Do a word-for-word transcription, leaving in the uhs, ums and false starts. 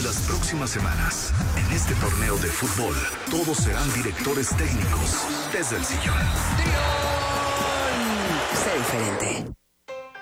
Las próximas semanas, en este torneo de fútbol, todos serán directores técnicos desde el sillón. Sé diferente.